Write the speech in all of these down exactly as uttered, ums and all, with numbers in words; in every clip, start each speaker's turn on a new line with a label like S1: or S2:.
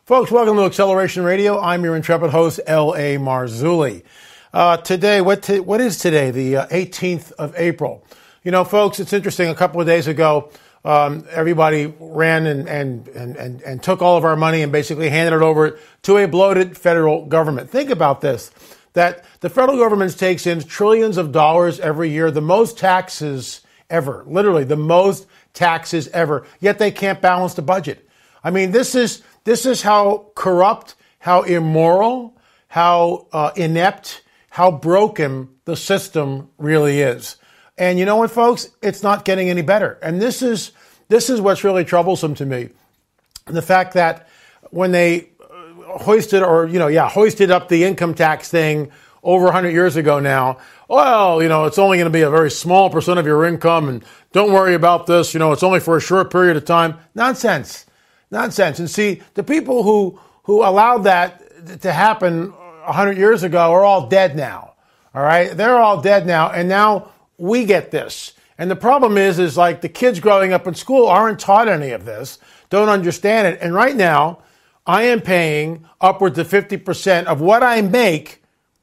S1: Folks, welcome to Acceleration Radio. I'm your intrepid host, L A. Marzulli. Uh, today, what t- what is today? The uh, eighteenth of April. You know, folks, it's interesting. A couple of days ago, um, everybody ran and, and, and, and, and took all of our money and basically handed it over to a bloated federal government. Think about this, that the federal government takes in trillions of dollars every year, the most taxes ever, literally the most taxes ever, yet they can't balance the budget. I mean, this is this is how corrupt, how immoral, how uh, inept, how broken the system really is. And you know what, folks? It's not getting any better. And this is this is what's really troublesome to me. The fact that when they hoisted or, you know, yeah, hoisted up the income tax thing over one hundred years ago now, well, you know, it's only going to be a very small percent of your income and don't worry about this. You know, it's only for a short period of time. Nonsense. Nonsense. And see, the people who, who allowed that to happen one hundred years ago are all dead now. All right. They're all dead now. And now we get this. And the problem is, is like the kids growing up in school aren't taught any of this, don't understand it. And right now I am paying upwards of fifty percent of what I make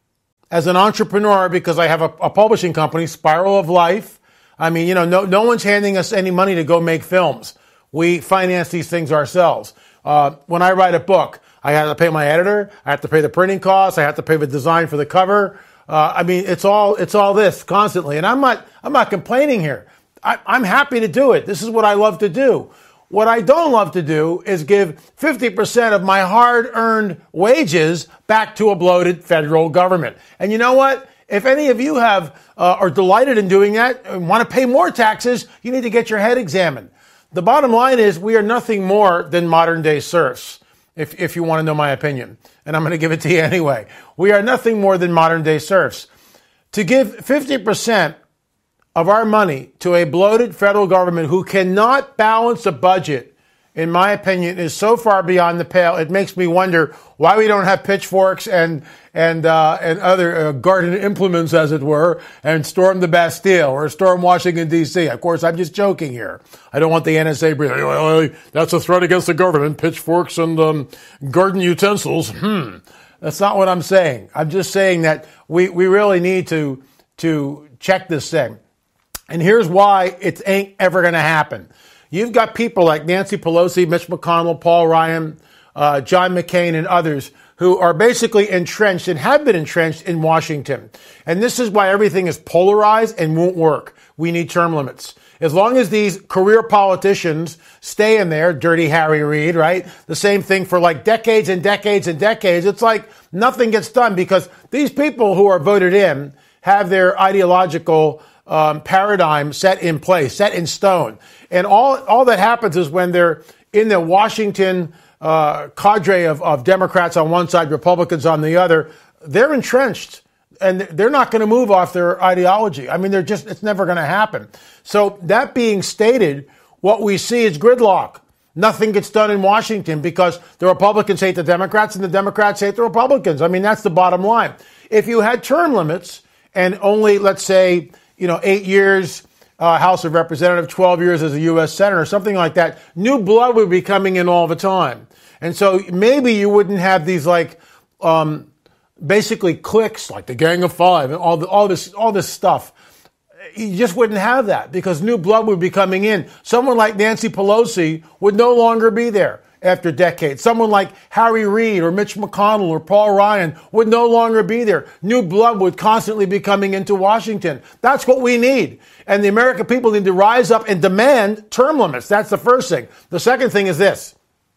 S1: as an entrepreneur because I have a, a publishing company, Spiral of Life. I mean, you know, no, no one's handing us any money to go make films. We finance these things ourselves. Uh, when I write a book, I have to pay my editor. I have to pay the printing costs. I have to pay the design for the cover. Uh, I mean, it's all it's all this constantly, and I'm not I'm not complaining here. I, I'm happy to do it. This is what I love to do. What I don't love to do is give fifty percent of my hard-earned wages back to a bloated federal government. And you know what? If any of you have uh, are delighted in doing that and want to pay more taxes, you need to get your head examined. The bottom line is we are nothing more than modern-day serfs, if, if you want to know my opinion. And I'm going to give it to you anyway. We are nothing more than modern-day serfs. To give fifty percent of our money to a bloated federal government who cannot balance a budget, in my opinion, is so far beyond the pale. It makes me wonder why we don't have pitchforks and and uh, and other uh, garden implements, as it were, and storm the Bastille or storm Washington, D C. Of course, I'm just joking here. I don't want the N S A breathing, oh, that's a threat against the government, pitchforks and um, garden utensils. Hmm. That's not what I'm saying. I'm just saying that we, we really need to to check this thing. And here's why it ain't ever going to happen. You've got people like Nancy Pelosi, Mitch McConnell, Paul Ryan, uh, John McCain, and others who are basically entrenched and have been entrenched in Washington. And this is why everything is polarized and won't work. We need term limits. As long as these career politicians stay in there, dirty Harry Reid, right? The same thing for like decades and decades and decades. It's like nothing gets done because these people who are voted in have their ideological um, paradigm set in place, set in stone. And all, all that happens is when they're in the Washington uh, cadre of, of Democrats on one side, Republicans on the other, they're entrenched and they're not going to move off their ideology. I mean, they're just, it's never going to happen. So that being stated, what we see is gridlock. Nothing gets done in Washington because the Republicans hate the Democrats and the Democrats hate the Republicans. I mean, that's the bottom line. If you had term limits and only, let's say, you know, eight years Uh, House of Representatives, twelve years as a U S Senator, something like that, new blood would be coming in all the time. And so maybe you wouldn't have these like, um, basically cliques like the Gang of Five and all the, all this, all this stuff. You just wouldn't have that because new blood would be coming in. Someone like Nancy Pelosi would no longer be there after decades. Someone like Harry Reid or Mitch McConnell or Paul Ryan would no longer be there. New blood would constantly be coming into Washington. That's what we need. And the American people need to rise up and demand term limits. That's the first thing. The second thing is this,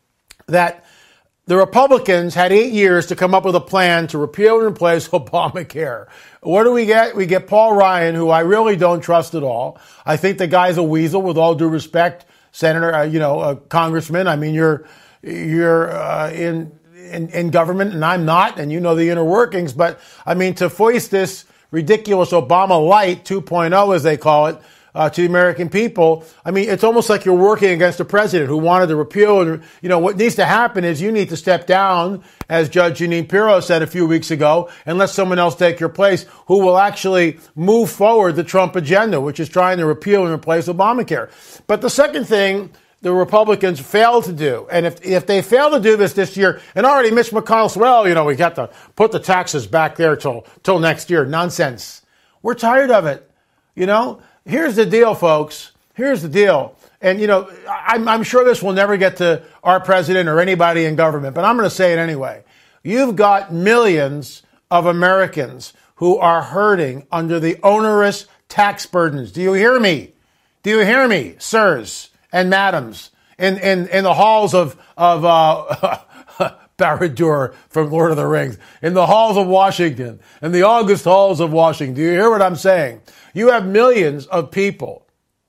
S1: that the Republicans had eight years to come up with a plan to repeal and replace Obamacare. What do we get? We get Paul Ryan, who I really don't trust at all. I think the guy's a weasel, with all due respect. Senator, uh, you know, uh, Congressman. I mean, you're you're uh, in, in in government, and I'm not, and you know the inner workings. But I mean, to foist this ridiculous Obama Light two point oh, as they call it, uh, to the American people, I mean, it's almost like you're working against a president who wanted to repeal. And you know, what needs to happen is you need to step down, as Judge Jeanine Pirro said a few weeks ago, and let someone else take your place who will actually move forward the Trump agenda, which is trying to repeal and replace Obamacare. But the second thing the Republicans fail to do. And if if they fail to do this this year, and already Mitch McConnell said, well, you know, we got to put the taxes back there till till next year. Nonsense. We're tired of it. You know, here's the deal, folks. Here's the deal. And, you know, I'm, I'm sure this will never get to our president or anybody in government, but I'm going to say it anyway. You've got millions of Americans who are hurting under the onerous tax burdens. Do you hear me? Do you hear me, sirs and madams, in, in, in the halls of, of uh, Barad-dûr from Lord of the Rings, in the halls of Washington, in the august halls of Washington? Do you hear what I'm saying? You have millions of people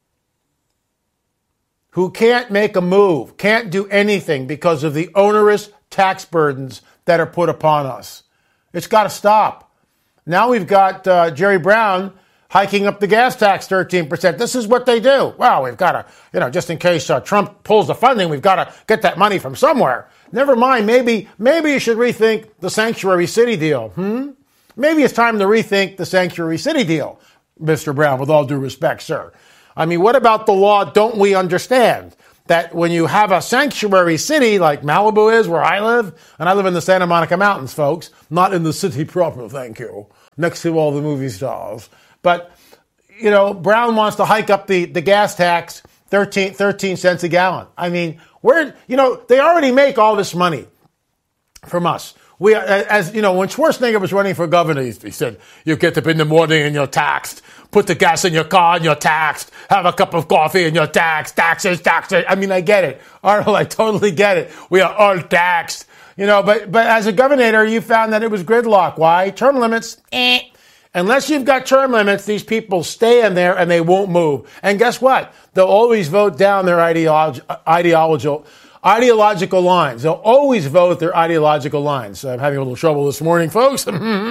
S1: who can't make a move, can't do anything because of the onerous tax burdens that are put upon us. It's got to stop. Now we've got uh, Jerry Brown hiking up the gas tax thirteen percent. This is what they do. Well, we've got to, you know, just in case uh, Trump pulls the funding, we've got to get that money from somewhere. Never mind, maybe maybe you should rethink the sanctuary city deal. Hmm? Maybe it's time to rethink the sanctuary city deal, Mister Brown, with all due respect, sir. I mean, what about the law don't we understand? That when you have a sanctuary city like Malibu is, where I live, and I live in the Santa Monica Mountains, folks, not in the city proper, thank you, next to all the movie stars. But, you know, Brown wants to hike up the, the gas tax thirteen, thirteen cents a gallon. I mean, we're, you know, they already make all this money from us. We, as you know, when Schwarzenegger was running for governor, he said, you get up in the morning and you're taxed. Put the gas in your car and you're taxed. Have a cup of coffee and you're taxed. Taxes, taxes. I mean, I get it. Arnold, I totally get it. We are all taxed. You know, but, but as a governor, you found that it was gridlock. Why? Term limits, eh. Unless you've got term limits, these people stay in there and they won't move. And guess what? They'll always vote down their ideology, ideological, ideological lines. They'll always vote their ideological lines. So I'm having a little trouble this morning, folks.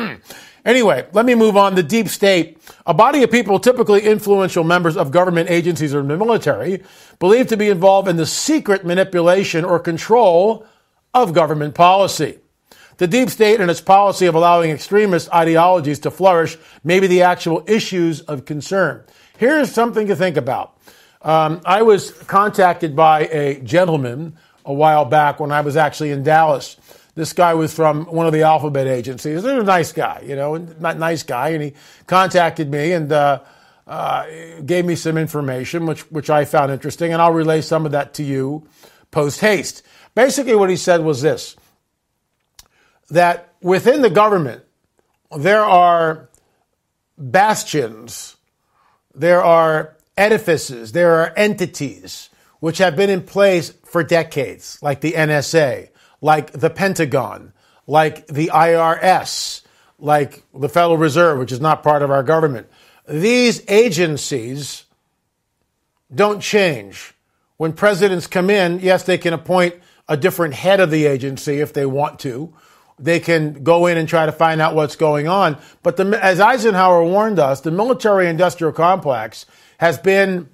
S1: Anyway, let me move on. The deep state, a body of people, typically influential members of government agencies or the military, believed to be involved in the secret manipulation or control of government policy. The deep state and its policy of allowing extremist ideologies to flourish may be the actual issues of concern. Here's something to think about. Um, I was contacted by a gentleman a while back when I was actually in Dallas. This guy was from one of the alphabet agencies. He was a nice guy, you know, not nice guy, and he contacted me and uh, uh, gave me some information, which which I found interesting, and I'll relay some of that to you post haste. Basically, what he said was this: that within the government, there are bastions, there are edifices, there are entities which have been in place for decades, like the N S A, like the Pentagon, like the I R S, like the Federal Reserve, which is not part of our government. These agencies don't change. When presidents come in, yes, they can appoint a different head of the agency if they want to. They can go in and try to find out what's going on. But the, as Eisenhower warned us, the military-industrial complex has been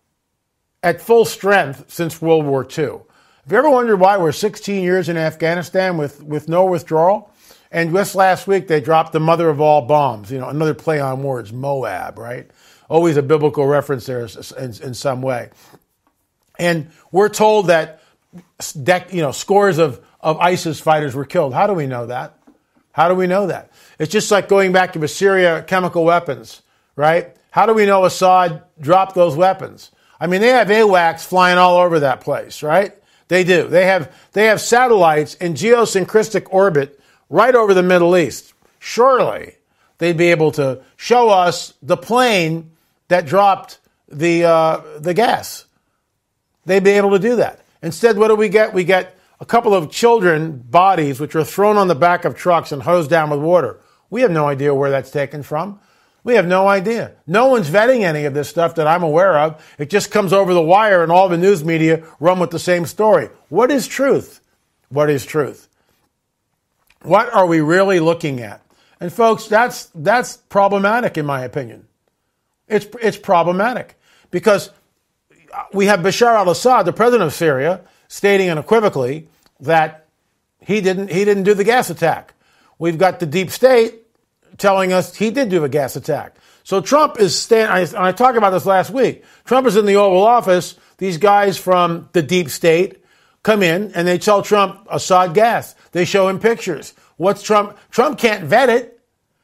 S1: at full strength since World War Two. Have you ever wondered why we're sixteen years in Afghanistan with, with no withdrawal? And just last week, they dropped the mother of all bombs, you know, another play on words, Moab, right? Always a biblical reference there in, in some way. And we're told that, you know, scores of, of ISIS fighters were killed. How do we know that? How do we know that? It's just like going back to Syria, chemical weapons, right? How do we know Assad dropped those weapons? I mean, they have AWACS flying all over that place, right? They do. They have they have satellites in geosyncristic orbit right over the Middle East. Surely they'd be able to show us the plane that dropped the uh, the gas. They'd be able to do that. Instead, what do we get? We get a couple of children bodies which are thrown on the back of trucks and hosed down with water. We have no idea where that's taken from. We have no idea. No one's vetting any of this stuff that I'm aware of. It just comes over the wire and all the news media run with the same story. What is truth? What is truth? What are we really looking at? And folks, that's that's problematic in my opinion. It's it's problematic because we have Bashar al-Assad, the president of Syria, stating unequivocally that he didn't he didn't do the gas attack. We've got the deep state telling us he did do a gas attack. So Trump is stand. I, I talked about this last week. Trump is in the Oval Office. these guys from the deep state come in and they tell Trump Assad gas. They show him pictures. What's Trump? Trump can't vet it,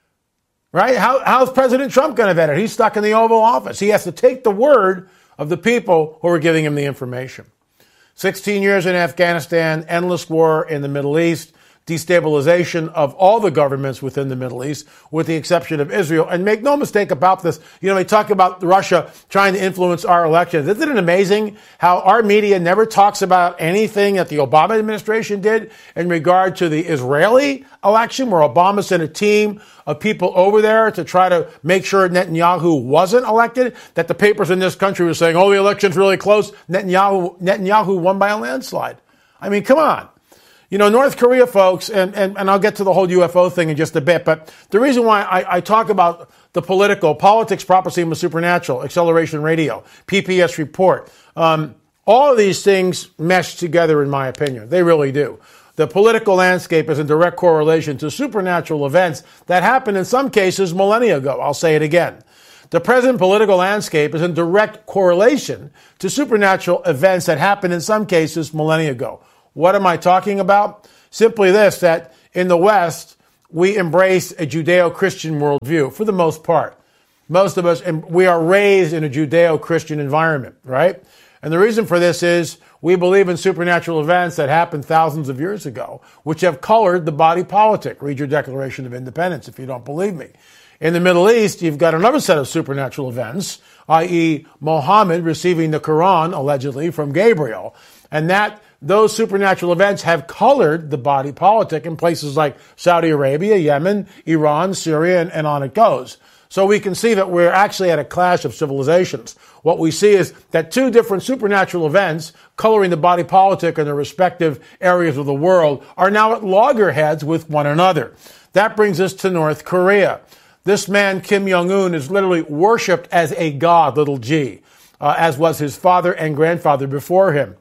S1: right? How, how's President Trump going to vet it? He's stuck in the Oval Office. He has to take the word of the people who are giving him the information. sixteen years in Afghanistan, endless war in the Middle East, destabilization of all the governments within the Middle East, with the exception of Israel. And make no mistake about this, you know, they talk about Russia trying to influence our elections. Isn't it amazing how our media never talks about anything that the Obama administration did in regard to the Israeli election, where Obama sent a team of people over there to try to make sure Netanyahu wasn't elected, that the papers in this country were saying, oh, the election's really close. Netanyahu, Netanyahu won by a landslide. I mean, come on. You know, North Korea, folks, and, and, and I'll get to the whole U F O thing in just a bit, but the reason why I, I talk about the political, politics, prophecy, and the supernatural, Acceleration Radio, P P S Report, um, all of these things mesh together, in my opinion. They really do. The political landscape is in direct correlation to supernatural events that happened in some cases millennia ago. I'll say it again. The present political landscape is in direct correlation to supernatural events that happened in some cases millennia ago. What am I talking about? Simply this, that in the West, we embrace a Judeo-Christian worldview for the most part. Most of us, and we are raised in a Judeo-Christian environment, right? And the reason for this is we believe in supernatural events that happened thousands of years ago, which have colored the body politic. Read your Declaration of Independence if you don't believe me. In the Middle East, you've got another set of supernatural events, that is. Muhammad receiving the Quran, allegedly, from Gabriel. And that those supernatural events have colored the body politic in places like Saudi Arabia, Yemen, Iran, Syria, and, and on it goes. So we can see that we're actually at a clash of civilizations. What we see is that two different supernatural events coloring the body politic in their respective areas of the world are now at loggerheads with one another. That brings us to North Korea. This man, Kim Jong-un, is literally worshipped as a god, little g, uh, as was his father and grandfather before him.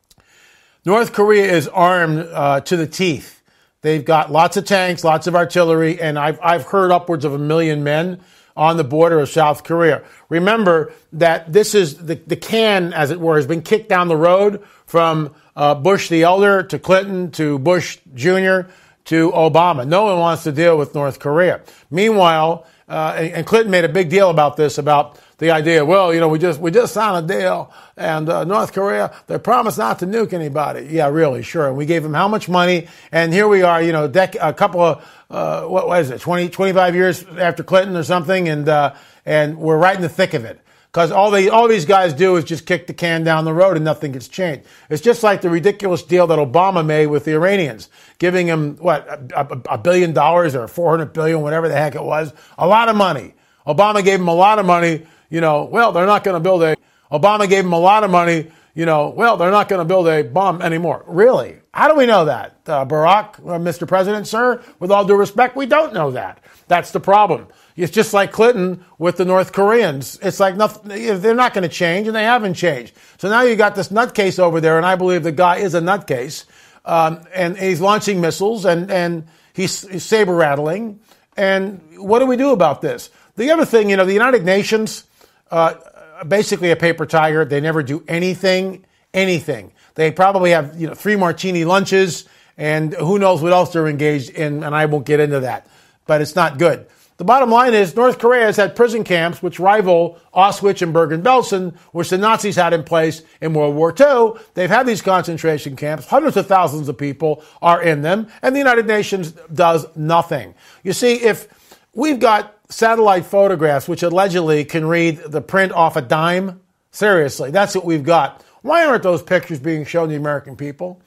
S1: North Korea is armed uh, to the teeth. They've got lots of tanks, lots of artillery, and I've, I've heard upwards of a million men on the border of South Korea. Remember that this is the, the can, as it were, has been kicked down the road from uh, Bush the elder to Clinton to Bush Junior to Obama. No one wants to deal with North Korea. Meanwhile, uh, and, and Clinton made a big deal about this, about the idea, well, you know, we just we just signed a deal, and uh, North Korea, they promised not to nuke anybody. Yeah, really, sure. And we gave them how much money? And here we are, you know, dec- a couple of, uh, what was it, twenty, twenty-five years after Clinton or something, and uh, and we're right in the thick of it. Because all they all these guys do is just kick the can down the road and nothing gets changed. It's just like the ridiculous deal that Obama made with the Iranians, giving them, what, a, a, a billion dollars or four hundred billion, whatever the heck it was. A lot of money. Obama gave them a lot of money. You know, well, they're not going to build a, Obama gave them a lot of money, you know, well, they're not going to build a bomb anymore. Really? How do we know that? Uh, Barack, uh, Mister President, sir, with all due respect, we don't know that. That's the problem. It's just like Clinton with the North Koreans. It's like nothing, they're not going to change, and they haven't changed. So now you got this nutcase over there, and I believe the guy is a nutcase, um, and he's launching missiles, and, and he's, he's saber rattling. And what do we do about this? The other thing, you know, the United Nations, Uh, basically a paper tiger. They never do anything, anything. They probably have, you know, three martini lunches, and who knows what else they're engaged in, and I won't get into that. But it's not good. The bottom line is North Korea has had prison camps which rival Auschwitz and Bergen-Belsen, which the Nazis had in place in World War Two. They've had these concentration camps. Hundreds of thousands of people are in them, and the United Nations does nothing. You see, if we've got satellite photographs, which allegedly can read the print off a dime. Seriously, that's what we've got. Why aren't those pictures being shown to the American people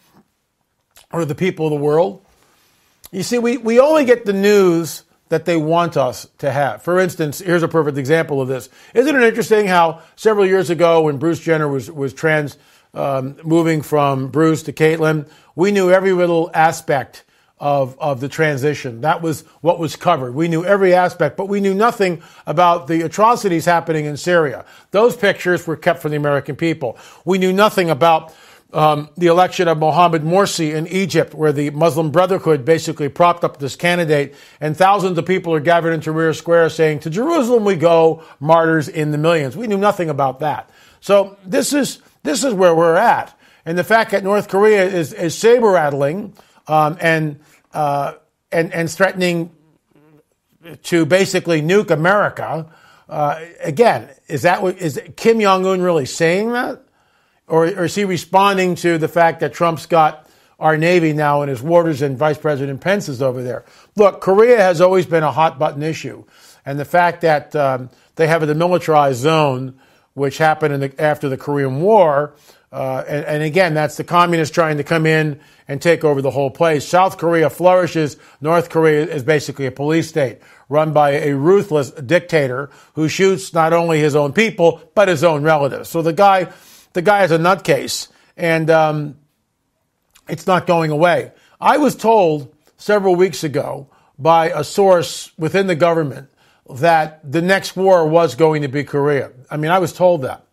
S1: or the people of the world? You see, we, we only get the news that they want us to have. For instance, here's a perfect example of this. Isn't it interesting how several years ago when Bruce Jenner was, was trans, um, moving from Bruce to Caitlyn, we knew every little aspect Of, of the transition. That was what was covered. We knew every aspect, but we knew nothing about the atrocities happening in Syria. Those pictures were kept from the American people. We knew nothing about um, the election of Mohamed Morsi in Egypt, where the Muslim Brotherhood basically propped up this candidate, and thousands of people are gathered in Tahrir Square saying, "To Jerusalem we go, martyrs in the millions." We knew nothing about that. So this is This is where we're at. And the fact that North Korea is, is saber-rattling um, and, uh, and, and threatening to basically nuke America, uh, again, is that what, is Kim Jong-un really saying that? Or, or is he responding to the fact that Trump's got our Navy now in his waters and Vice President Pence is over there? Look, Korea has always been a hot-button issue. And the fact that um, they have a demilitarized zone, which happened in the, after the Korean War, uh, and, and again, that's the communists trying to come in and take over the whole place. South Korea flourishes. North Korea is basically a police state run by a ruthless dictator who shoots not only his own people, but his own relatives. So the guy, the guy is a nutcase, and um, it's not going away. I was told several weeks ago by a source within the government that the next war was going to be Korea. I mean, I was told that.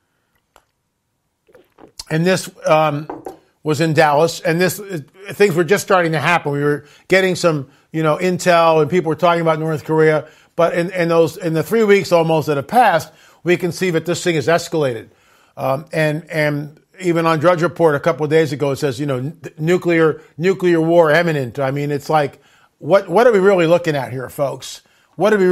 S1: And this um, was in Dallas, and this things were just starting to happen. We were getting some, you know, intel, and people were talking about North Korea. But in, in those, in the three weeks almost that have passed, we can see that this thing has escalated. Um, and and even on Drudge Report a couple of days ago, it says, you know, n- nuclear nuclear war imminent. I mean, it's like, what what are we really looking at here, folks? What are we